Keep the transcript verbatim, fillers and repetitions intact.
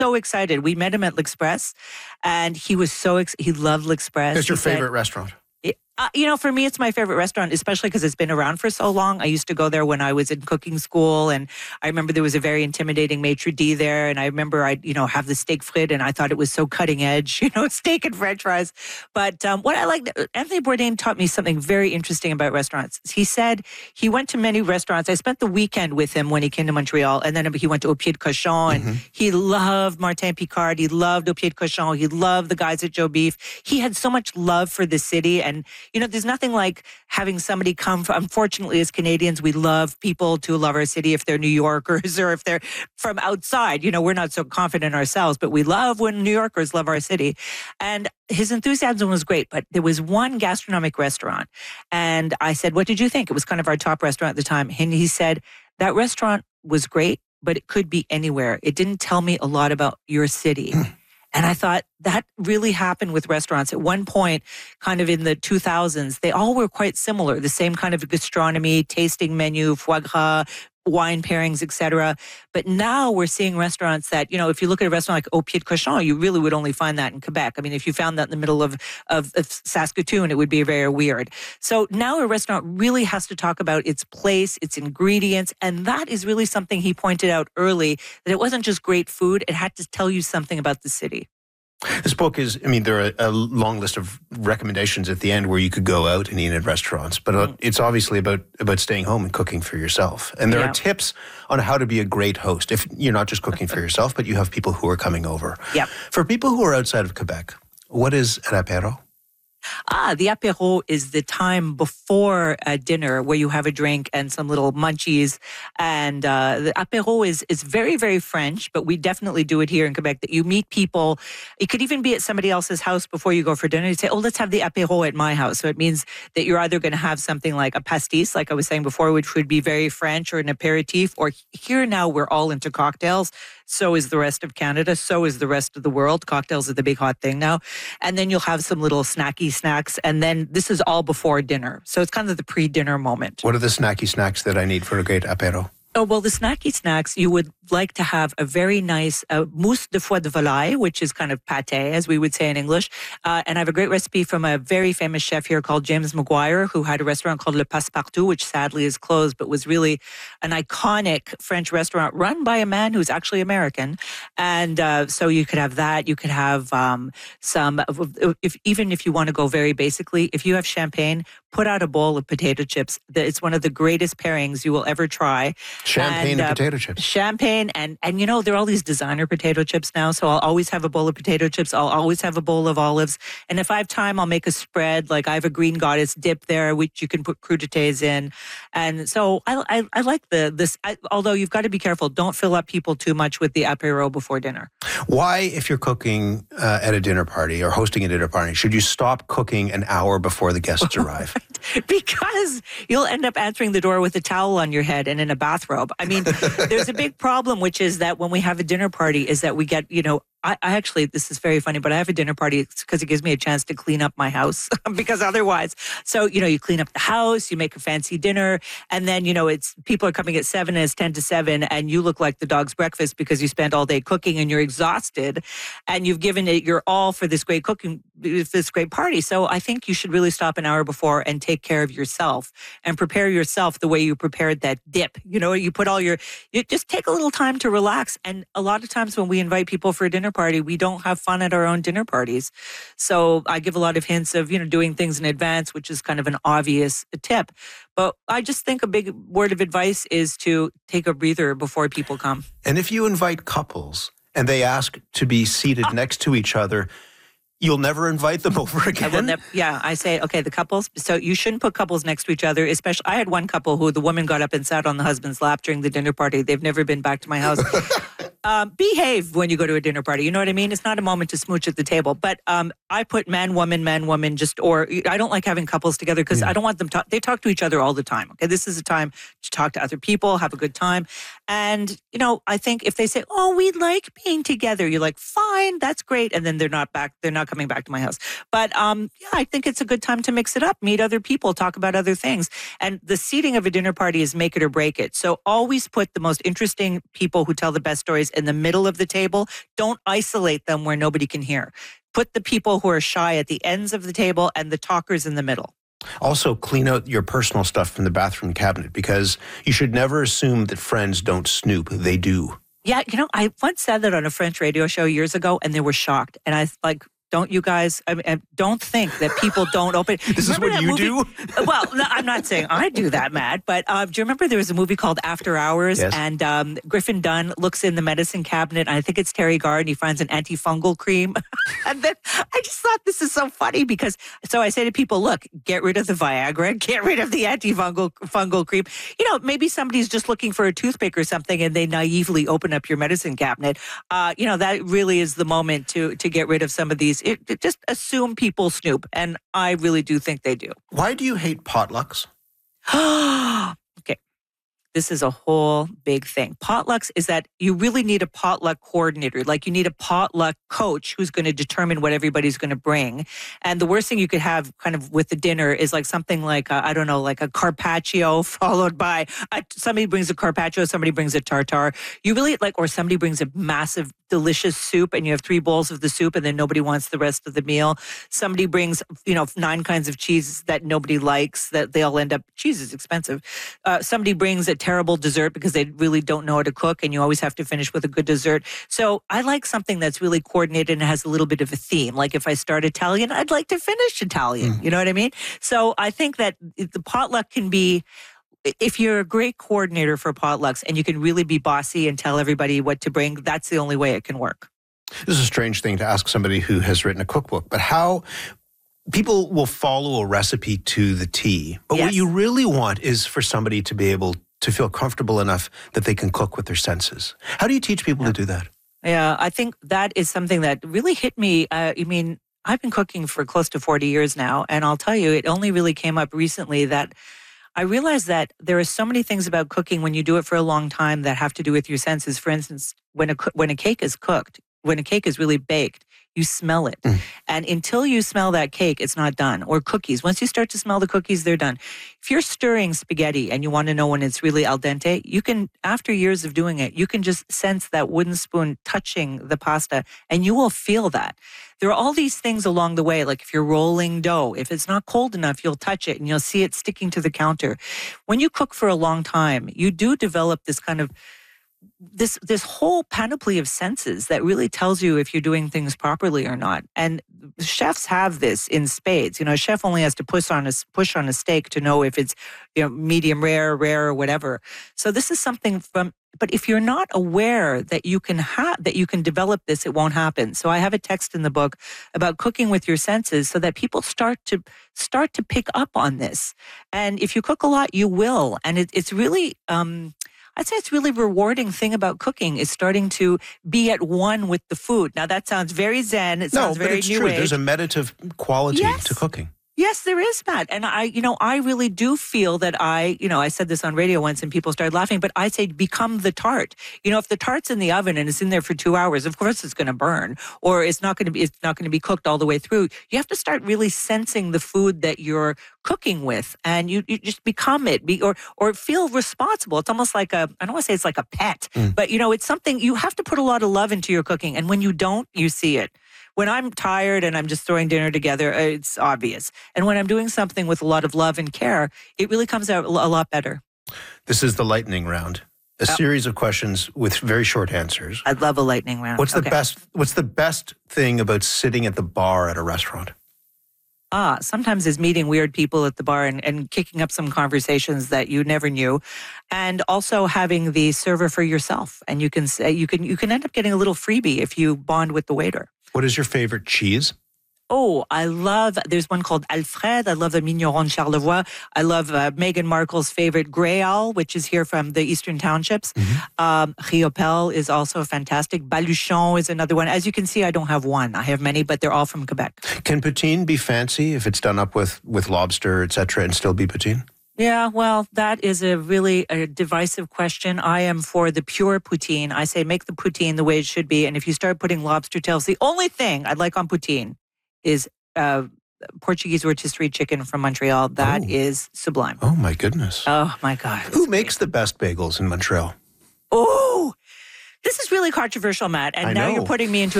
so excited. We met him at L'Express, and he was so ex- he loved L'Express. It's your He said- favorite restaurant? Uh, you know, for me, it's my favorite restaurant, especially because it's been around for so long. I used to go there when I was in cooking school, and I remember there was a very intimidating maitre d' there, and I remember I'd, you know, have the steak frit, and I thought it was so cutting edge, you know, steak and french fries. But um, what I liked, Anthony Bourdain taught me something very interesting about restaurants. He said he went to many restaurants. I spent the weekend with him when he came to Montreal, and then he went to Au Pied de Cochon, and mm-hmm. he loved Martin Picard. He loved Au Pied de Cochon. He loved the guys at Joe Beef. He had so much love for the city, and, you know, there's nothing like having somebody come from, unfortunately, as Canadians, we love people to love our city if they're New Yorkers or if they're from outside. You know, we're not so confident ourselves, but we love when New Yorkers love our city. And his enthusiasm was great, but there was one gastronomic restaurant. And I said, what did you think? It was kind of our top restaurant at the time. And he said, that restaurant was great, but it could be anywhere. It didn't tell me a lot about your city. And I thought that really happened with restaurants. At one point, kind of in the two thousands, they all were quite similar. The same kind of gastronomy, tasting menu, foie gras, wine pairings, et cetera. But now we're seeing restaurants that, you know, if you look at a restaurant like Au Pied de Cochon, you really would only find that in Quebec. I mean, if you found that in the middle of, of, of Saskatoon, it would be very weird. So now a restaurant really has to talk about its place, its ingredients. And that is really something he pointed out early, that it wasn't just great food. It had to tell you something about the city. This book is, I mean, there are a long list of recommendations at the end where you could go out and eat at restaurants, but mm. it's obviously about, about staying home and cooking for yourself. And there yeah. are tips on how to be a great host. If you're not just cooking for yourself, but you have people who are coming over. Yep. For people who are outside of Quebec, what is an apéro? Ah, the apéro is the time before uh, dinner where you have a drink and some little munchies. And uh, the apéro is, is very, very French, but we definitely do it here in Quebec, that you meet people. It could even be at somebody else's house before you go for dinner. You say, oh, let's have the apéro at my house. So it means that you're either going to have something like a pastis, like I was saying before, which would be very French, or an apéritif, or here now we're all into cocktails. So is the rest of Canada. So is the rest of the world. Cocktails are the big hot thing now. And then you'll have some little snacky snacks. And then this is all before dinner. So it's kind of the pre-dinner moment. What are the snacky snacks that I need for a great apéro? Oh, well, the snacky snacks, you would like to have a very nice uh, mousse de foie de volaille, which is kind of pâté, as we would say in English. Uh, and I have a great recipe from a very famous chef here called James Maguire, who had a restaurant called Le Passepartout, which sadly is closed, but was really an iconic French restaurant run by a man who's actually American. And uh, so you could have that. You could have um, some, if, even if you want to go very basically, if you have champagne, put out a bowl of potato chips. It's one of the greatest pairings you will ever try. Champagne and, and uh, potato chips. Champagne and, and, you know, there are all these designer potato chips now. So I'll always have a bowl of potato chips. I'll always have a bowl of olives. And if I have time, I'll make a spread. Like I have a green goddess dip there, which you can put crudités in. And so I, I, I like the this, I, although you've got to be careful. Don't fill up people too much with the apéro before dinner. Why, if you're cooking uh, at a dinner party or hosting a dinner party, should you stop cooking an hour before the guests arrive? Because you'll end up answering the door with a towel on your head and in a bathrobe. I mean, there's a big problem, which is that when we have a dinner party, is that we get, you know, I, I actually, this is very funny, but I have a dinner party because it gives me a chance to clean up my house because otherwise, so, you know, you clean up the house, you make a fancy dinner, and then, you know, it's people are coming at seven and it's ten to seven and you look like the dog's breakfast because you spent all day cooking and you're exhausted and you've given it your all for this great cooking, this great party. So I think you should really stop an hour before and take care of yourself and prepare yourself the way you prepared that dip. You know, you put all your, you just take a little time to relax. And a lot of times when we invite people for a dinner party, we don't have fun at our own dinner parties. So I give a lot of hints of, you know, doing things in advance, which is kind of an obvious tip. But I just think a big word of advice is to take a breather before people come. And if you invite couples and they ask to be seated ah. next to each other, you'll never invite them over again? I will never, yeah, I say, okay, the couples, so you shouldn't put couples next to each other, especially, I had one couple who the woman got up and sat on the husband's lap during the dinner party. They've never been back to my house. Um, behave when you go to a dinner party. You know what I mean? It's not a moment to smooch at the table. But um, I put man, woman, man, woman, just, or I don't like having couples together because yeah. I don't want them to, they talk to each other all the time. Okay, this is a time to talk to other people, have a good time. And, you know, I think if they say, oh, we like being together, you're like, fine, that's great. And then they're not back, they're not coming back to my house. But um, yeah, I think it's a good time to mix it up, meet other people, talk about other things. And the seating of a dinner party is make it or break it. So always put the most interesting people who tell the best stories in the middle of the table. Don't isolate them where nobody can hear. Put the people who are shy at the ends of the table and the talkers in the middle. Also, clean out your personal stuff from the bathroom cabinet, because you should never assume that friends don't snoop. They do. Yeah, you know, I once said that on a French radio show years ago, and they were shocked. And I like, don't you guys, I mean, don't think that people don't open. This is what you movie? do? Well, no, I'm not saying I do that, Matt, but uh, do you remember there was a movie called After Hours? Yes. And um, Griffin Dunn looks in the medicine cabinet, and I think it's Terry Gard, and he finds an antifungal cream. And then I just thought this is so funny because, so I say to people, look, get rid of the Viagra, get rid of the antifungal fungal cream. You know, maybe somebody's just looking for a toothpick or something, and they naively open up your medicine cabinet. Uh, you know, that really is the moment to to get rid of some of these. It, it just assume people snoop, and I really do think they do. Why do you hate potlucks? Okay. This is a whole big thing. Potlucks is that you really need a potluck coordinator. Like you need a potluck coach who's going to determine what everybody's going to bring. And the worst thing you could have kind of with the dinner is like something like, a, I don't know, like a carpaccio followed by a, somebody brings a carpaccio, somebody brings a tartare. You really like, or somebody brings a massive, delicious soup and you have three bowls of the soup and then nobody wants the rest of the meal. Somebody brings, you know, nine kinds of cheese that nobody likes, that they all end up, cheese is expensive. Uh, somebody brings a terrible dessert because they really don't know how to cook and you always have to finish with a good dessert. So I like something that's really coordinated and has a little bit of a theme. Like if I start Italian, I'd like to finish Italian. Mm. You know what I mean? So I think that the potluck can be, if you're a great coordinator for potlucks and you can really be bossy and tell everybody what to bring, that's the only way it can work. This is a strange thing to ask somebody who has written a cookbook, but how people will follow a recipe to the T. But yes. What you really want is for somebody to be able to feel comfortable enough that they can cook with their senses. How do you teach people yeah. to do that? Yeah, I think that is something that really hit me. Uh, I mean, I've been cooking for close to forty years now, and I'll tell you, it only really came up recently that I realized that there are so many things about cooking when you do it for a long time that have to do with your senses. For instance, when a when a cake is cooked, when a cake is really baked, you smell it. Mm. And until you smell that cake, it's not done. Or cookies. Once you start to smell the cookies, they're done. If you're stirring spaghetti and you want to know when it's really al dente, you can, after years of doing it, you can just sense that wooden spoon touching the pasta and you will feel that. There are all these things along the way, like if you're rolling dough, if it's not cold enough, you'll touch it and you'll see it sticking to the counter. When you cook for a long time, you do develop this kind of this this whole panoply of senses that really tells you if you're doing things properly or not. And chefs have this in spades. You know, a chef only has to push on a push on a steak to know if it's, you know, medium rare, rare, or whatever. So this is something from. But if you're not aware that you can have that you can develop this, it won't happen. So I have a text in the book about cooking with your senses, so that people start to start to pick up on this. And if you cook a lot, you will. And it, it's really. Um, I'd say it's really rewarding thing about cooking is starting to be at one with the food. Now that sounds very zen. It sounds no, very but it's new true. age. There's a meditative quality yes. to cooking. Yes, there is, Matt. And I, you know, I really do feel that I, you know, I said this on radio once and people started laughing, but I say become the tart. You know, if the tart's in the oven and it's in there for two hours, of course it's going to burn, or it's not going to be, it's not going to be cooked all the way through. You have to start really sensing the food that you're cooking with, and you, you just become it, be, or or feel responsible. It's almost like a, I don't want to say it's like a pet, mm. but you know, it's something you have to put a lot of love into your cooking, and when you don't, you see it. When I'm tired and I'm just throwing dinner together, it's obvious. And when I'm doing something with a lot of love and care, it really comes out a lot better. This is the lightning round. A oh. series of questions with very short answers. I'd love a lightning round. What's the okay. best what's the best thing about sitting at the bar at a restaurant? Ah, sometimes is meeting weird people at the bar and, and kicking up some conversations that you never knew, and also having the server for yourself. And you can say you can you can end up getting a little freebie if you bond with the waiter. What is your favorite cheese? Oh, I love, there's one called Alfred. I love the Mignon Charlevoix. I love uh, Meghan Markle's favorite Greal, which is here from the Eastern Townships. Mm-hmm. Um, Riopelle is also fantastic. Baluchon is another one. As you can see, I don't have one. I have many, but they're all from Quebec. Can poutine be fancy if it's done up with, with lobster, et cetera, and still be poutine? Yeah, well, that is a really a divisive question. I am for the pure poutine. I say make the poutine the way it should be. And if you start putting lobster tails, the only thing I'd like on poutine is uh, Portuguese rotisserie chicken from Montreal. That Oh. is sublime. Oh, my goodness. Oh, my God. Who makes the best bagels in Montreal? Oh, this is really controversial, Matt. And I now know. you're putting me into